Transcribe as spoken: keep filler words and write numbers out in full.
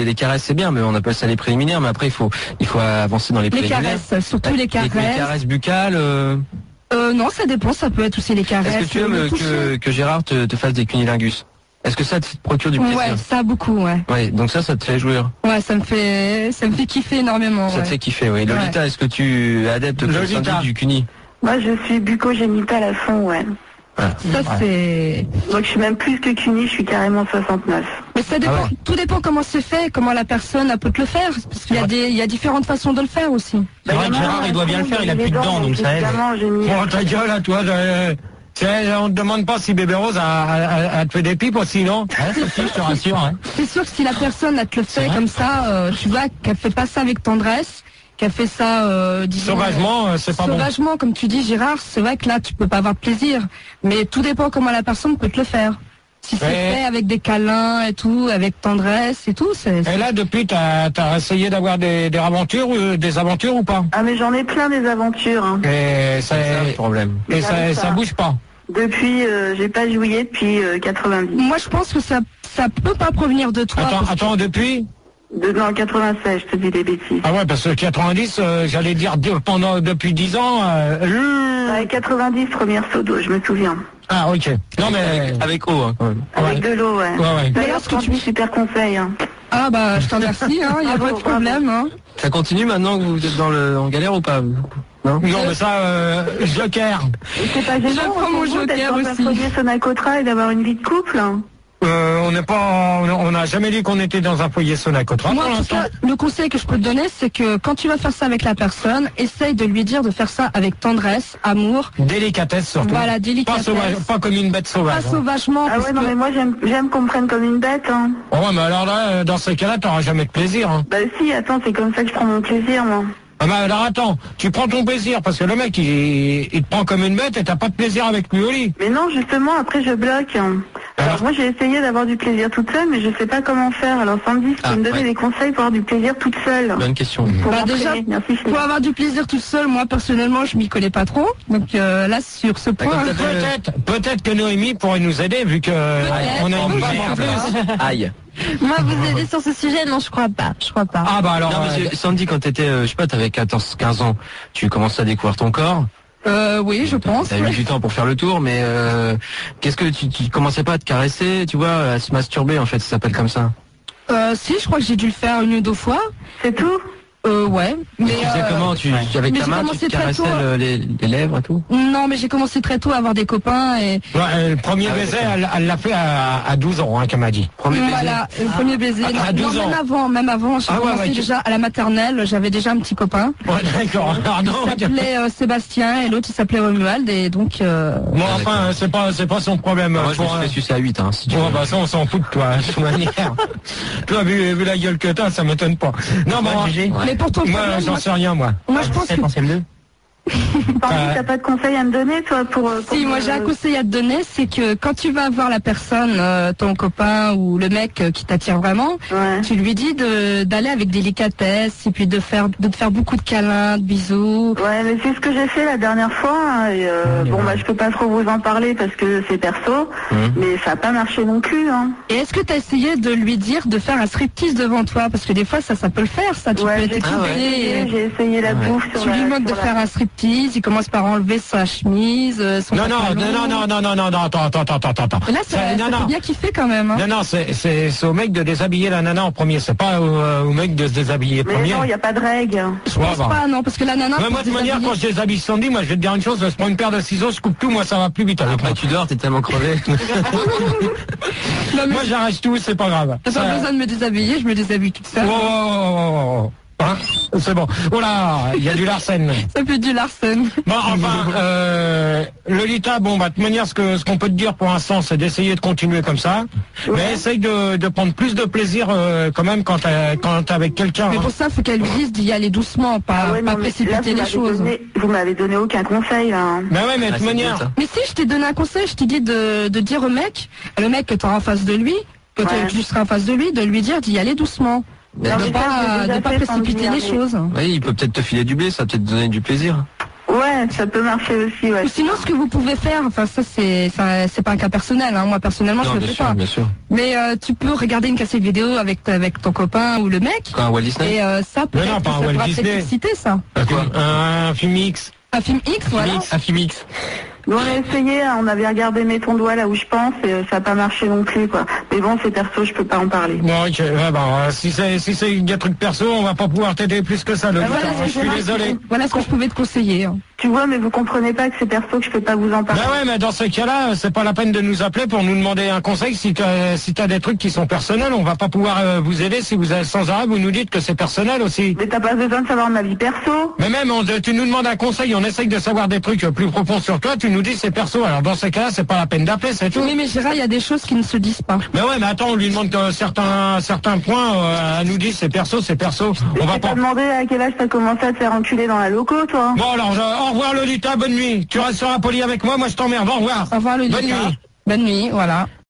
Les caresses c'est bien, mais on appelle ça les préliminaires. Mais après il faut il faut avancer dans les, les préliminaires. Les caresses, surtout les caresses. Les, les caresses buccales. Euh... Euh, non, ça dépend. Ça peut être aussi les caresses. Est-ce que tu aimes que, que Gérard te, te fasse des cunilingus? Est-ce que ça te procure du plaisir? Ouais, ça beaucoup, ouais. Ouais, donc ça, ça te fait jouir. Ouais, ça me fait, ça me fait kiffer énormément. Ça ouais. te fait kiffer, oui. Lolita, ouais. Est-ce que tu es adepte du cuni? Moi, je suis bucco-génitale à fond, ouais. Ah. Ça, c'est... Donc, je suis même plus que cuni, je suis carrément soixante-neuf. Mais ça dépend, ah ouais. Tout dépend comment c'est fait, comment la personne peut te le faire. Parce qu'il y a des, il y a différentes façons de le faire aussi. C'est vrai que Gérard, il doit bien le faire, il a plus de dents, donc ça aide. Bon, ta gueule, à toi, de... on ne demande pas si Bébé Rose a, a, a te fait des pipes aussi, non? Ouais, c'est si, je te rassure. Hein. C'est sûr que si la personne elle te le fait comme ça, euh, tu vois qu'elle fait pas ça avec tendresse, qu'elle fait ça, euh, disons, sauvagement, euh, c'est pas sauvagement, bon. Sauvagement, comme tu dis, Gérard, c'est vrai que là, tu peux pas avoir de plaisir. Mais tout dépend comment la personne peut te le faire. Si c'est ouais. fait avec des câlins et tout, avec tendresse et tout, c'est... Et là, depuis, t'as as essayé d'avoir des, des aventures, euh, des aventures ou pas? Ah, mais j'en ai plein des aventures. Hein. Et c'est ça le problème. Et ça, ça bouge pas. Depuis, euh, j'ai pas joué depuis euh, quatre-vingt-dix. Moi, je pense que ça, ça peut pas provenir de toi. Attends, attends, que... depuis de, non, quatre-vingt-seize, je te dis des bêtises. Ah ouais, parce que quatre-vingt-dix, euh, j'allais dire pendant depuis dix ans. Euh... Ouais, quatre-vingt-dix, première sodo, je me souviens. Ah ok. Non mais avec eau, hein, quand même. Avec ouais. de l'eau, ouais. ouais, ouais. D'ailleurs, ce que tu super conseil. Hein. Ah bah, je t'en remercie, hein. Il y a pas de problème, hein. Ça continue maintenant que vous êtes dans le en galère ou pas? Non, non mais ça, euh, joker. C'est pas gênant. Je prends mon joker aussi. D'être dans un Sonacotra et d'avoir une vie de couple. Hein. Euh, on n'est pas, on n'a jamais dit qu'on était dans un foyer Sonacotra. Moi, en tout cas, le conseil que je peux te donner, c'est que quand tu vas faire ça avec la personne, essaye de lui dire de faire ça avec tendresse, amour, délicatesse surtout. Voilà, délicatesse. Pas, sauvage, pas comme une bête sauvage. Pas hein. sauvagement. Ah ouais, non, que... mais moi j'aime, j'aime qu'on me prenne comme une bête. Hein. Oh ouais, mais alors là, dans ces cas-là, t'auras jamais de plaisir. Hein. Bah si, attends, c'est comme ça que je prends mon plaisir, moi. Ah bah alors attends, tu prends ton plaisir parce que le mec il, il te prend comme une bête et t'as pas de plaisir avec lui au lit. Mais non, justement, après je bloque. Alors, alors moi j'ai essayé d'avoir du plaisir toute seule, mais je sais pas comment faire. Alors Sandy, si tu ah, me donner ouais. des conseils pour avoir du plaisir toute seule. Bonne question. Pour bah déjà, Merci, pour avoir du plaisir toute seule, moi personnellement je m'y connais pas trop. Donc euh, là sur ce point. Peut-être, peut-être que Noémie pourrait nous aider vu que euh, on a une femme en plus. Aïe. Moi, vous aider sur ce sujet, non, je crois pas, je crois pas. Ah bah alors, non, mais euh, Sandy, quand t'étais, euh, je sais pas, t'avais quatorze, quinze ans, tu commençais à découvrir ton corps. Euh, oui, je pense. T'avais eu du temps pour faire le tour, mais euh, qu'est-ce que tu, tu commençais pas à te caresser, tu vois, à se masturber en fait, ça s'appelle comme ça. Euh, si, je crois que j'ai dû le faire une ou deux fois. C'est tout. Euh, ouais. Mais tu faisais euh, comment tu, ouais. Avec ta main, tu te caressais le, les, les lèvres et tout? Non, mais j'ai commencé très tôt à avoir des copains et... Ouais, le premier ah, baiser, elle, elle l'a fait à, à douze ans, hein, qu'elle m'a dit. Premier baiser. Voilà, le premier baiser. À, à douze non, ans. Même avant, même avant, j'ai ah, commencé ouais, ouais, déjà tu... à la maternelle, j'avais déjà un petit copain. Ouais, d'accord. Il s'appelait euh, Sébastien et l'autre il s'appelait Romuald et donc... Euh... Bon, ah, enfin, c'est pas, c'est pas son problème. Ah, moi, pour, je me suis fait sucer à huit, hein, si tu ouais, veux. bah ça, on s'en fout de toi, de toute manière. Toi, vu, vu la gueule que t'as, ça m'étonne pas. Non, bon, ouais. Mais pour ton moi, j'en sais rien, moi. Moi, je pense que... Pardon, t'as pas de conseils à me donner, toi, pour... pour si, me... moi, j'ai un conseil à te donner, c'est que quand tu vas voir la personne, euh, ton copain ou le mec euh, qui t'attire vraiment, ouais. tu lui dis de d'aller avec délicatesse et puis de faire de te faire beaucoup de câlins, de bisous. Ouais, mais c'est ce que j'ai fait la dernière fois. Hein, et euh, bon, bah, je peux pas trop vous en parler parce que c'est perso, mmh. mais ça a pas marché non plus. Hein. Et est-ce que t'as essayé de lui dire de faire un striptease devant toi? Parce que des fois, ça, ça peut le faire, ça. Tu ouais, peux j'ai être ah, ouais. J'ai essayé la ah, bouffe. Ouais. Sur tu la, lui demandes de la... faire un striptease. Il commence par enlever sa chemise, son non, non, non, non, non, non, non, non, attends, attends, attends, attends. Et là, ça, ça, non, ça non. fait bien kiffer quand même. Hein. Non, non, c'est, c'est, c'est au mec de déshabiller la nana en premier. C'est pas au, euh, au mec de se déshabiller mais premier. Non, il n'y a pas de règle. Je pense ouais, pas, non, parce que la nana. Ouais, moi, de manière, quand je déshabille Sandy, moi, je vais te dire une chose, je prends une paire de ciseaux, je coupe tout, moi, ça va plus vite avec Après, moi. tu dors, t'es tellement crevé. non, mais... Moi, j'arrête tout, c'est pas grave. T'as pas besoin de me déshabiller, je me déshabille toute seule. Oh, oh, oh, oh. Hein, c'est bon. Oh là, il y a du Larsen. Ça fait du Larsen. Bon, enfin, euh, Lolita, bon, bah, de manière, ce que, ce qu'on peut te dire pour l'instant, c'est d'essayer de continuer comme ça. Ouais. Mais essaye de, de prendre plus de plaisir, euh, quand même, quand t'es, quand t'es avec quelqu'un. Mais hein. pour ça, faut qu'elle lui dise d'y aller doucement, pas, ah ouais, pas non, précipiter là, les choses. Donné, vous m'avez donné aucun conseil, là. Hein. Ben ouais, mais de ah, toute manière. Bien, mais si, je t'ai donné un conseil, je t'ai dit de, de dire au mec, le mec que t'auras en face de lui, que ouais. tu seras en face de lui, de lui dire d'y aller doucement. Non, de pas, de pas précipiter les choses. Oui, il peut peut-être te filer du blé, ça va peut-être te donner du plaisir. Ouais, ça peut marcher aussi, ouais. Ou sinon, ce que vous pouvez faire, enfin ça c'est ça, c'est pas un cas personnel, hein. Moi personnellement Non, je le bien fais sûr, pas. bien sûr. Mais euh, tu peux regarder une cassette vidéo avec avec ton copain ou le mec. Quoi, un Walt Disney? Et euh, ça peut Mais non, être pas que un ça Walt pourra Disney. peut-être exciter ça. Quoi? Un, un film X. Un film X, voilà. Un film X. Bon, on a essayé, hein, on avait regardé Mets ton doigt là où je pense et euh, ça n'a pas marché non plus, quoi. Mais bon, c'est perso, je peux pas en parler. Bon, ok, ouais, bon, euh, si c'est si c'est des trucs perso, on va pas pouvoir t'aider plus que ça, Lolita. Ah, voilà ce que je j'ai suis marqué. désolé. Voilà ce que je pouvais te conseiller. hein. Tu vois, mais vous comprenez pas que c'est perso, que je peux pas vous en parler. Bah ouais, mais dans ce cas-là, c'est pas la peine de nous appeler pour nous demander un conseil. Si t'as si t'as des trucs qui sont personnels, on va pas pouvoir euh, vous aider. Si vous avez sans arrêt, vous nous dites que c'est personnel aussi. Mais t'as pas besoin de savoir ma vie perso. Mais même, on, tu nous demandes un conseil, on essaye de savoir des trucs plus profonds sur toi, tu nous dis c'est perso. Alors dans ce cas-là, c'est pas la peine d'appeler, c'est tout. Oui, mais Gérard, il y a des choses qui ne se disent pas. Mais ouais, mais attends, on lui demande que certains certains points, euh, elle nous dit c'est perso, c'est perso. Mais On va t'as pas. pas demandé à quel âge t'as commencé à te faire enculer dans la loco, toi. Bon alors, je- au revoir Lolita, bonne nuit. Tu resteras poli avec moi, moi je t'emmerde. Au revoir. Au revoir, le Bonne nuit. Bonne nuit, voilà.